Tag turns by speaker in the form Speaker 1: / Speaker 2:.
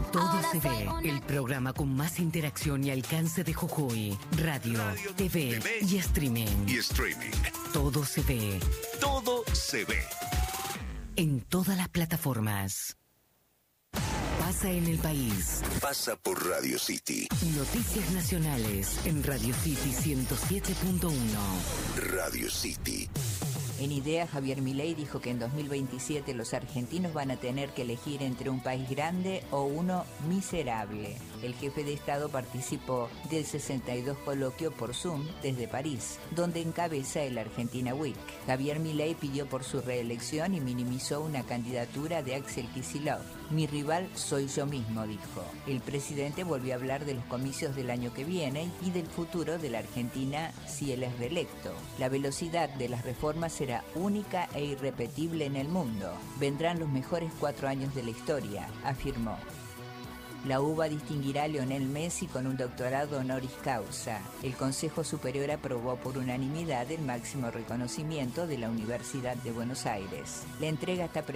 Speaker 1: Todo se ve, el programa con más interacción y alcance de Jujuy. Radio, TV y streaming. Todo se ve.
Speaker 2: Todo se ve.
Speaker 1: En todas las plataformas. Pasa en el país.
Speaker 2: Pasa por Radio City.
Speaker 1: Noticias nacionales en Radio City 107.1.
Speaker 2: Radio City.
Speaker 3: En IDEA, Javier Milei dijo que en 2027 los argentinos van a tener que elegir entre un país grande o uno miserable. El jefe de Estado participó del 62 coloquio por Zoom desde París, donde encabeza el Argentina Week. Javier Milei pidió por su reelección y minimizó una candidatura de Axel Kicillof. Mi rival soy yo mismo, dijo. El presidente volvió a hablar de los comicios del año que viene y del futuro de la Argentina si él es reelecto. La velocidad de las reformas será única e irrepetible en el mundo. Vendrán los mejores 4 años de la historia, afirmó. La UBA distinguirá a Lionel Messi con un doctorado honoris causa. El Consejo Superior aprobó por unanimidad el máximo reconocimiento de la Universidad de Buenos Aires. La entrega está